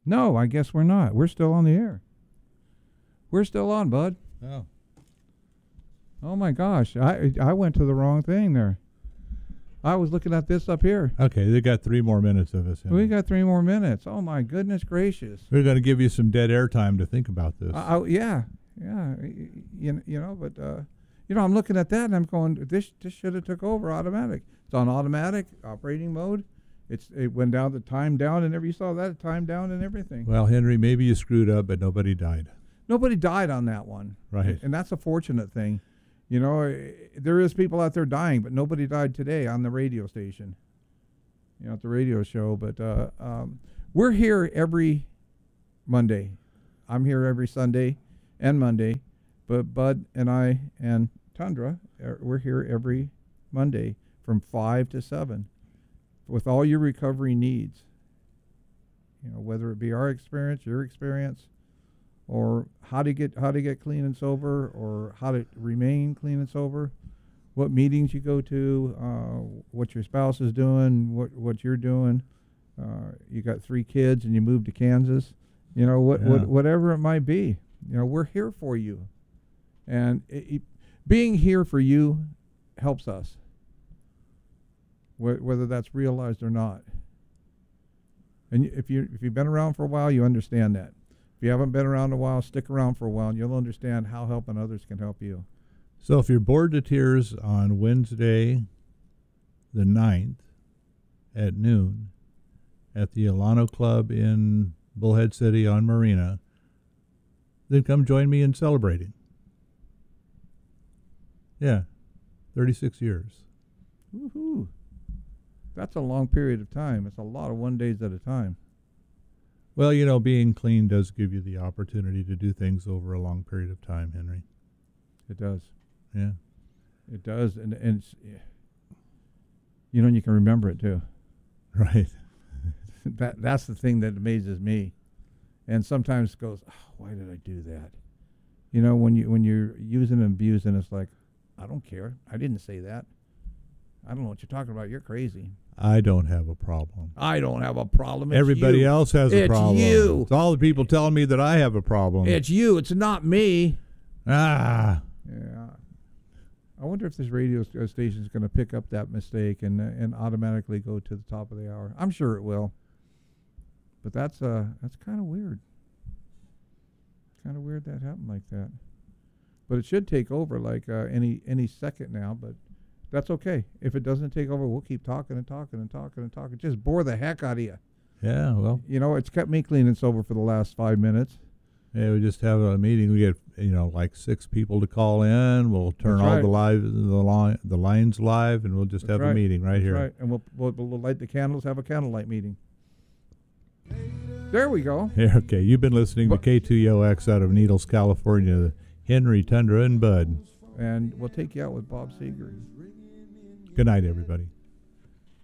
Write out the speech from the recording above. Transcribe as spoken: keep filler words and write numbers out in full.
No, I guess we're not. We're still on the air. We're still on, bud. Oh. Oh my gosh, I I went to the wrong thing there. I was looking at this up here. Okay, they got three more minutes of us. We got three more minutes. Oh my goodness gracious. We're going to give you some dead air time to think about this. Uh, I, yeah, yeah, you, you know, but uh, you know, I'm looking at that and I'm going, this this should have took over automatic. It's on automatic operating mode. It's it went down the time down and every you saw that time down and everything. Well, Henry, maybe you screwed up, but nobody died. Nobody died on that one, right? And that's a fortunate thing. You know, there is people out there dying, but nobody died today on the radio station. You know, at the radio show. But uh, um, we're here every Monday. I'm here every Sunday and Monday. But Bud and I and Tundra, are, we're here every Monday from five to seven with all your recovery needs. You know, whether it be our experience, your experience, or how to get how to get clean and sober, or how to remain clean and sober, what meetings you go to, uh, what your spouse is doing, what what you're doing. Uh, you got three kids and you moved to Kansas. You know, what, yeah. what whatever it might be. You know, we're here for you, and it, it, being here for you helps us, wh- whether that's realized or not. And if you if you've been around for a while, you understand that. If you haven't been around a while, stick around for a while, and you'll understand how helping others can help you. So if you're bored to tears on Wednesday, the ninth, at noon, at the Alano Club in Bullhead City on Marina, then come join me in celebrating. Yeah, thirty-six years. Woohoo! That's a long period of time. It's a lot of one days at a time. Well, you know, being clean does give you the opportunity to do things over a long period of time, Henry. It does. Yeah. It does, and, and it's, you know, and you can remember it too. Right. that That's the thing that amazes me. And sometimes goes, oh, why did I do that? You know, when, you, when you're using and abusing, it's like, I don't care. I didn't say that. I don't know what you're talking about. You're crazy. I don't have a problem. I don't have a problem. It's Everybody you. else has a it's problem. It's you. It's all the people telling me that I have a problem. It's you. It's not me. Ah. Yeah. I wonder if this radio station is going to pick up that mistake and uh, and automatically go to the top of the hour. I'm sure it will. But that's uh that's kind of weird. Kind of weird that happened like that. But it should take over like uh, any any second now. But that's okay. If it doesn't take over, we'll keep talking and talking and talking and talking. Just bore the heck out of you. Yeah, well. You know, it's kept me clean and sober for the last five minutes. Yeah, we just have a meeting. We get, you know, like six people to call in. We'll turn That's all right. the live the line the lines live, and we'll just That's have right. a meeting right That's here. Right, and we'll, we'll we'll light the candles. Have a candlelight meeting. There we go. Yeah, okay, you've been listening But, to K two E O X out of Needles, California. Henry, Tundra, and Bud. And we'll take you out with Bob Seger. Good night, everybody.